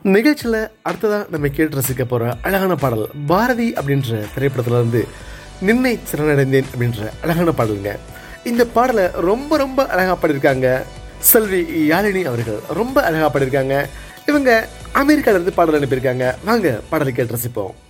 நிகழ்ச்சியில் அடுத்ததாக நம்ம கேட்டு ரசிக்க போகிற அழகான பாடல் பாரதி அப்படின்ற திரைப்படத்தில் இருந்து நின்னை சரணடைந்தேன் அப்படின்ற அழகான பாடலுங்க. இந்த பாடலை ரொம்ப ரொம்ப அழகாக பாடியிருக்காங்க செல்வி யாழினி அவர்கள். ரொம்ப அழகாக பாடியிருக்காங்க. இவங்க அமெரிக்காவிலேருந்து பாடல் அனுப்பியிருக்காங்க. வாங்க பாடலை கேட்டு ரசிப்போம்.